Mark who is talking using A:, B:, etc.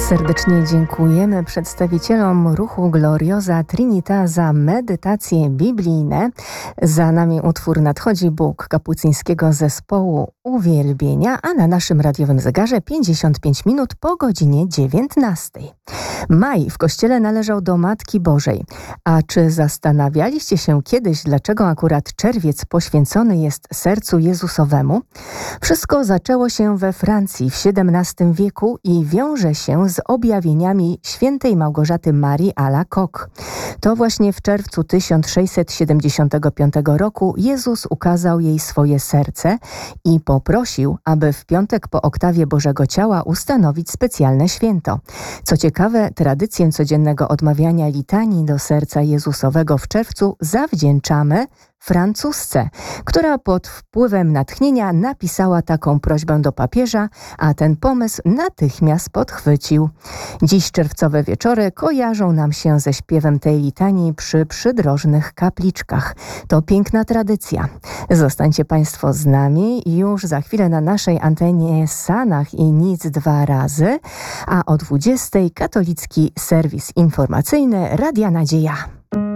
A: Serdecznie dziękujemy przedstawicielom ruchu Gloriosa Trinita za medytacje biblijne. Za nami utwór Nadchodzi Bóg kapucyńskiego zespołu Uwielbienia, a na naszym radiowym zegarze 55 minut po godzinie 19. Maj w Kościele należał do Matki Bożej. A czy zastanawialiście się kiedyś, dlaczego akurat czerwiec poświęcony jest sercu Jezusowemu? Wszystko zaczęło się we Francji w XVII wieku i wiąże się z objawieniami świętej Małgorzaty Marii Alacoque. To właśnie w czerwcu 1675 roku Jezus ukazał jej swoje serce i poprosił, aby w piątek po oktawie Bożego Ciała ustanowić specjalne święto. Co ciekawe, tradycję codziennego odmawiania litanii do serca Jezusowego w czerwcu zawdzięczamy Francuzce, która pod wpływem natchnienia napisała taką prośbę do papieża, a ten pomysł natychmiast podchwycił. Dziś czerwcowe wieczory kojarzą nam się ze śpiewem tej litanii przy przydrożnych kapliczkach. To piękna tradycja. Zostańcie Państwo z nami już za chwilę na naszej antenie Sanach i nic dwa razy, a o 20:00 katolicki serwis informacyjny Radia Nadzieja.